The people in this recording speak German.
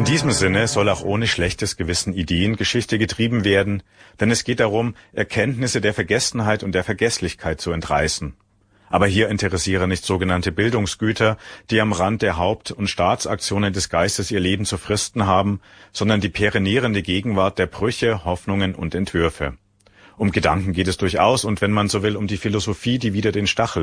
In diesem Sinne soll auch ohne schlechtes Gewissen Ideengeschichte getrieben werden, denn es geht darum, Erkenntnisse der Vergessenheit und der Vergesslichkeit zu entreißen. Aber hier interessieren nicht sogenannte Bildungsgüter, die am Rand der Haupt- und Staatsaktionen des Geistes ihr Leben zu fristen haben, sondern die perenierende Gegenwart der Brüche, Hoffnungen und Entwürfe. Um Gedanken geht es durchaus und wenn man so will, um die Philosophie, die wieder den Stachel